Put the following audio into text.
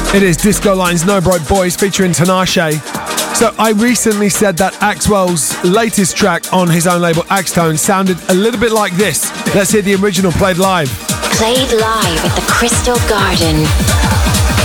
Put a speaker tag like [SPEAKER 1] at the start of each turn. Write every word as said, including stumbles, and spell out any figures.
[SPEAKER 1] It is Disco Line's No Broke Boys featuring Tinashe. So I recently said that Axwell's latest track on his own label Axtone sounded a little bit like this. Let's hear the original played live.
[SPEAKER 2] Played live at the Crystal Garden.